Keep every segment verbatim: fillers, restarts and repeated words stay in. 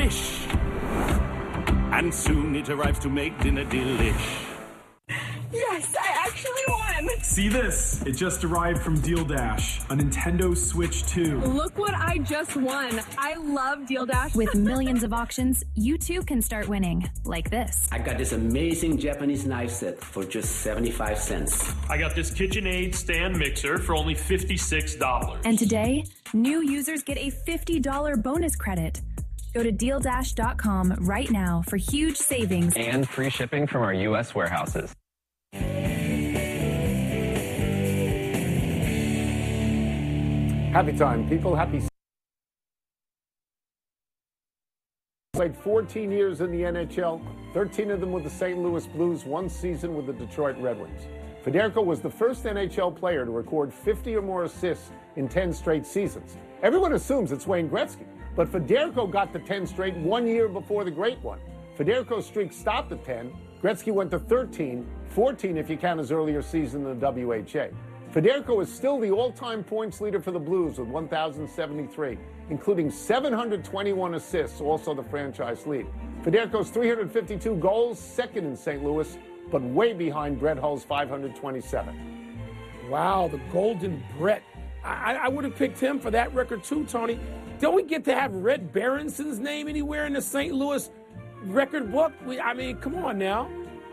fish. And soon it arrives to make dinner delish. Yes, I actually won! See this? It just arrived from Deal Dash, a Nintendo Switch two. Look what I just won. I love Deal Dash. With millions of auctions, you too can start winning, like this. I got this amazing Japanese knife set for just seventy-five cents. I got this KitchenAid stand mixer for only fifty-six dollars. And today, new users get a fifty dollars bonus credit. Go to deal dash dot com right now for huge savings and free shipping from our U S warehouses. Happy time, people. Happy. Played fourteen years in the N H L, thirteen of them with the Saint Louis Blues, one season with the Detroit Red Wings. Federico was the first N H L player to record fifty or more assists in ten straight seasons. Everyone assumes it's Wayne Gretzky, but Federico got to ten straight one year before the great one. Federico's streak stopped at ten. Gretzky went to thirteen, fourteen if you count his earlier season in the W H A. Federico is still the all-time points leader for the Blues with one thousand seventy-three, including seven hundred twenty-one assists, also the franchise lead. Federico's three hundred fifty-two goals, second in Saint Louis, but way behind Brett Hull's five hundred twenty-seven. Wow, the Golden Brett. I, I would have picked him for that record too, Tony. Don't we get to have Red Berenson's name anywhere in the Saint Louis record book? We, I mean, come on now.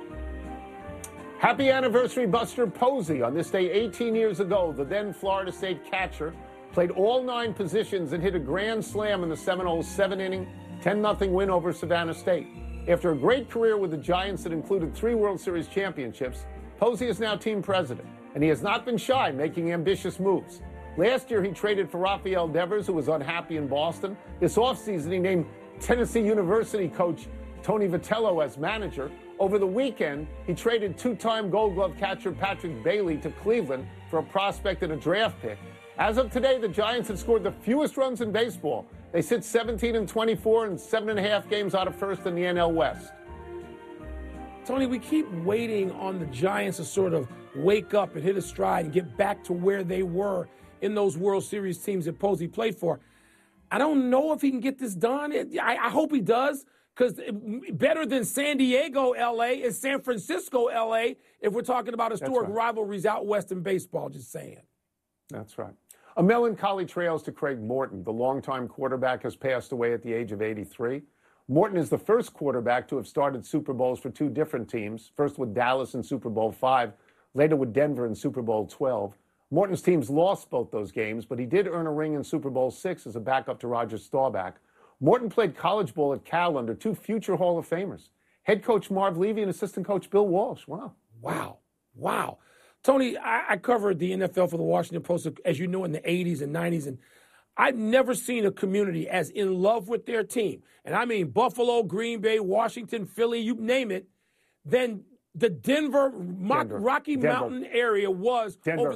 Happy anniversary, Buster Posey. On this day eighteen years ago, the then Florida State catcher played all nine positions and hit a grand slam in the Seminoles' seven-inning, ten nothing win over Savannah State. After a great career with the Giants that included three World Series championships, Posey is now team president, and he has not been shy making ambitious moves. Last year, he traded for Rafael Devers, who was unhappy in Boston. This offseason, he named Tennessee University coach Tony Vitello as manager. Over the weekend, he traded two-time Gold Glove catcher Patrick Bailey to Cleveland for a prospect and a draft pick. As of today, the Giants have scored the fewest runs in baseball. They sit seventeen and twenty-four and seven and a half games out of first in the N L West. Tony, we keep waiting on the Giants to sort of wake up and hit a stride and get back to where they were in those World Series teams that Posey played for. I don't know if he can get this done. I, I hope he does. Because better than San Diego, L A is San Francisco, L A, if we're talking about historic right. rivalries out west in baseball, just saying. That's right. A melancholy trails to Craig Morton. The longtime quarterback has passed away at the age of eighty-three. Morton is the first quarterback to have started Super Bowls for two different teams, first with Dallas in Super Bowl five, later with Denver in Super Bowl twelve. Morton's teams lost both those games, but he did earn a ring in Super Bowl six as a backup to Roger Staubach. Morton played college ball at Cal under two future Hall of Famers, head coach Marv Levy and assistant coach Bill Walsh. Wow. Wow. Wow. Tony, I, I covered the N F L for the Washington Post, as you know, in the eighties and nineties, and I've never seen a community as in love with their team, and I mean Buffalo, Green Bay, Washington, Philly, you name it, than the Denver, Denver. Rocky Denver. Mountain area was Denver. over